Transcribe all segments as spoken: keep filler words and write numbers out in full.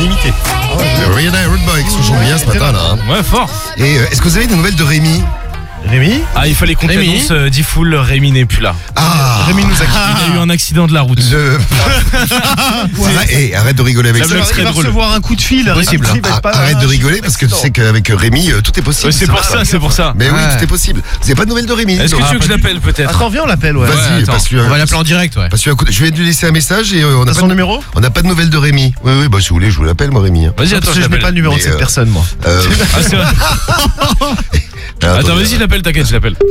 illimité. Rihanna et Rude Boy qui sont chantés bien ce matin là. Hein. Ouais, fort. Et euh, est-ce que vous avez des nouvelles de Rémi? Rémi Ah, il fallait qu'on t'annonce euh, D-Fool, Rémi n'est plus là. Ah, Rémi nous a Il a eu un accident de la route. Je... arrête, hey, arrête de rigoler avec Ça ça. me Il serait va drôle. recevoir un coup de fil. Possible. Rémi, il va Ah, être pas arrête là. de rigoler parce que tu sais qu'avec Rémi, euh, tout est possible. Ouais, c'est pour ça, c'est pour ça. Mais oui, Ouais. tout est possible. Vous n'avez pas de nouvelles de Rémi? Est-ce que donc- tu veux que je l'appelle peut-être? Attends, viens, on l'appelle, ouais. Vas-y, Ouais, attends. passe-lui un- On va l'appeler en direct, ouais. passe-lui un coup de- Je vais lui laisser un message et euh, on n'a T'as pas, son de... numéro? on n'a pas de nouvelles de Rémi. Oui, oui, bah si vous voulez, je vous l'appelle, moi, Rémi. hein. Vas-y, Non, attends, parce je que je n'ai pas l'appelle. le numéro de Mais, cette euh, personne, moi. Euh, Ah, c'est vrai. Attends, attendez, vas-y, je l'appelle, t'inquiète, je l'appelle.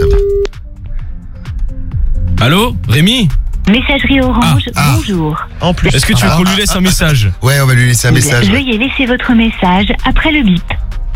Allô, Rémi? Messagerie Orange, Ah, ah. bonjour. En plus. Est-ce que tu veux qu'on lui laisse un message? Ouais, on va lui laisser un message. Veuillez laisser votre message après le bip.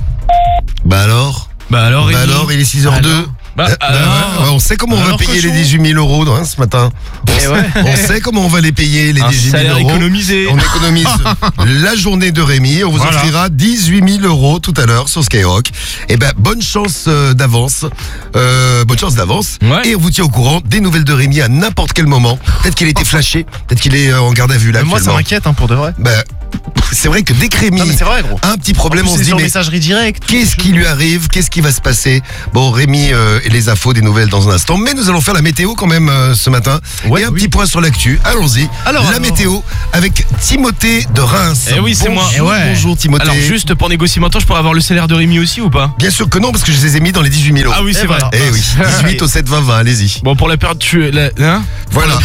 Bah alors Bah alors, Bah Rémi. alors, il est six heures deux. Bah Euh, alors. ouais, on sait comment on va Alors, payer cochon. les dix-huit mille euros hein, ce matin. Eh ouais. On sait comment on va les payer les Un dix-huit mille salaire euros. économisé. On économise la journée de Rémi. On vous Voilà. offrira dix-huit mille euros tout à l'heure sur Skyrock. Et ben bonne chance euh, d'avance. Euh, bonne chance d'avance. Ouais. Et on vous tient au courant des nouvelles de Rémi à n'importe quel moment. Peut-être qu'il a été flashé. Peut-être qu'il est euh, en garde à vue là. Moi, ça actuellement. m'inquiète, hein, pour de vrai. Ben, c'est vrai que dès que Rémi Non, mais c'est vrai, gros. a un petit problème, En plus, on se c'est dit sur mais messagerie directe. qu'est-ce qui lui arrive? Qu'est-ce qui va se passer? Bon, Rémi euh, et les infos, des nouvelles dans un instant. Mais nous allons faire la météo quand même euh, ce matin. Ouais, et un oui. petit point sur l'actu. Allons-y. Alors, la alors. météo avec Timothée de Reims. Eh oui, c'est moi. Bonjour, Eh ouais. bonjour Timothée. Alors, juste pour négocier maintenant, je pourrais avoir le salaire de Rémi aussi ou pas? Bien sûr que non, parce que je les ai mis dans les dix-huit mille euros. Ah oui, c'est Eh vrai. voilà. Eh oui, dix-huit au sept vingt vingt, allez-y. Bon, pour la période, tu. la- Hein? Voilà.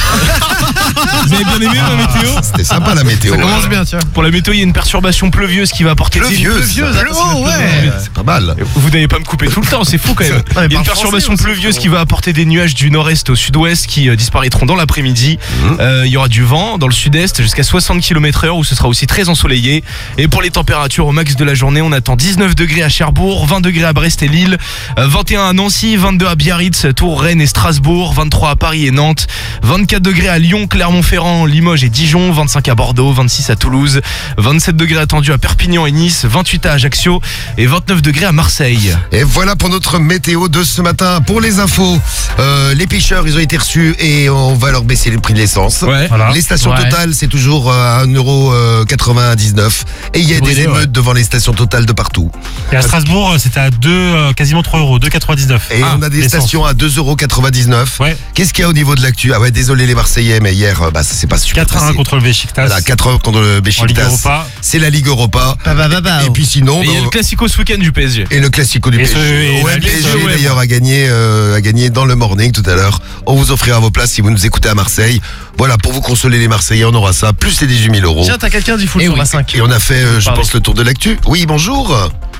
Vous avez bien aimé ma météo? C'était sympa la météo. Ça commence bien, tiens. Pour la météo, il y a une perturbation pluvieuse qui va apporter des- Pluvieuse. Pluvieuse, ça. attention, Oh, ouais. C'est pas mal. Vous n'allez pas me couper tout le temps, c'est fou quand même. Non, mais Il y a une parle perturbation français aussi, pluvieuse frérot. qui va apporter des nuages du nord-est au sud-ouest qui euh, disparaîtront dans l'après-midi. Mhm. Euh, il y aura du vent dans le sud-est jusqu'à soixante kilomètres heure où ce sera aussi très ensoleillé. Et pour les températures au max de la journée, on attend dix-neuf degrés à Cherbourg, vingt degrés à Brest et Lille, euh, vingt et un à Nancy, vingt-deux à Biarritz, Tours, Rennes et Strasbourg, vingt-trois à Paris et Nantes, vingt-quatre degrés à Lyon, Clermont-Ferrand, Limoges et Dijon, vingt-cinq à Bordeaux, vingt-six à Toulouse, vingt-sept degrés attendus à Perpignan et Nice, vingt-huit à Ajaccio et vingt-neuf degrés à Marseille. Et voilà pour notre météo de ce matin. Pour les infos, euh, les pêcheurs, ils ont été reçus et on va leur baisser le prix de l'essence. Ouais. Voilà. Les stations Ouais. Total, c'est toujours euh, à un euro quatre-vingt-dix-neuf. Et il y a des Brûlé, émeutes ouais. devant les stations Total de partout. Et à Strasbourg, c'était à deux, euh, quasiment trois euros, deux quatre-vingt-dix-neuf. Et Ah, on a des l'essence. stations à deux euros quatre-vingt-dix-neuf. Ouais. Qu'est-ce qu'il y a au niveau de l'actu? Ah ouais, désolé les Marseillais, mais hier, euh, bah, ça s'est pas super quatre à un passé. contre le Beşiktaş. Voilà, quatre un contre le En Ligue Beşiktaş. Europa. C'est la Ligue Europa. Bah, bah, bah, bah. Et puis sinon, Et il y a bah, le Classico ce week-end du P S G. et le Classico du Et P S G. ce- et Ouais, la le Ligue, P S G ouais. d'ailleurs a gagné, euh, a gagné dans le morning tout à l'heure. On vous offrira vos places si vous nous écoutez à Marseille. Voilà, pour vous consoler les Marseillais, on aura ça, plus les dix-huit mille euros. Tiens, t'as quelqu'un dit full Eh sur oui. la cinq. Et on a fait, euh, je Pardon. pense, le tour de l'actu. Oui, bonjour.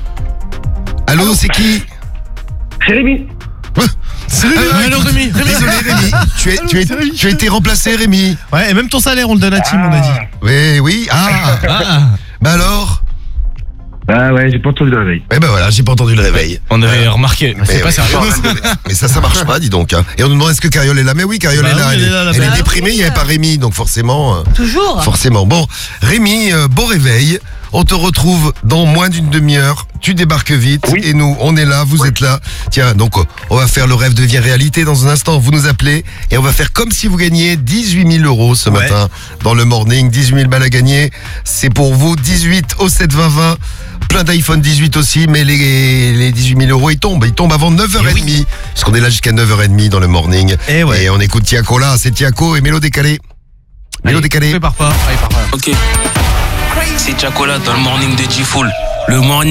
Allô, c'est qui? C'est Rémi. Salut, alors, Rémi, Rémi. Désolé Rémi, tu, es, tu, es, c'est Rémi. tu as été remplacé Rémi. Ouais, et même ton salaire, on le donne à Tim, on a dit. Oui, oui, ah, Ah, bah alors? Ah ouais, j'ai pas entendu le réveil. Eh ben voilà, j'ai pas entendu le réveil. on avait remarqué. Mais pas oui, sérieux. Mais ça, ça marche pas, dis donc. hein. Et on nous demande est-ce que Cariole est là? Mais oui, Cariole Bah est là. oui, elle elle est, est là, la elle est belle. déprimée, il n'y avait pas Rémi, donc forcément. euh, Toujours. Forcément. Bon, Rémi, euh, bon réveil. On te retrouve dans moins d'une demi-heure. Tu débarques vite. Oui. Et nous, on est là, vous êtes là. Tiens, donc, euh, on va faire le rêve devient réalité dans un instant. Vous nous appelez et on va faire comme si vous gagniez dix-huit mille euros ce Ouais. matin dans le morning. dix-huit mille balles à gagner. C'est pour vous. dix-huit au sept vingt vingt. Plein d'iPhone dix-huit aussi, mais les, les dix-huit mille euros, ils tombent. Ils tombent avant neuf heures trente. Parce qu'on est là jusqu'à neuf heures trente dans le morning. Eh ouais. Et on écoute Tiaco là. C'est Tiaco et Mélo décalé. Mélo décalé. Prépare pas. Allez, par pas. Ok. C'est Chacola dans le morning de G-Full. Le morning.